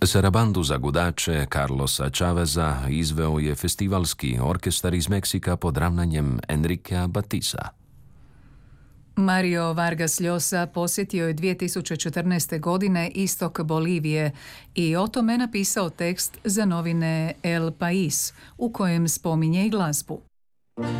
Sarabandu za gudače Carlosa Chaveza izveo je festivalski orkestar iz Meksika pod ravnanjem Enriquea Batisa. Mario Vargas Llosa posjetio je 2014. godine istok Bolivije i o tome napisao tekst za novine El País, u kojem spominje i glazbu.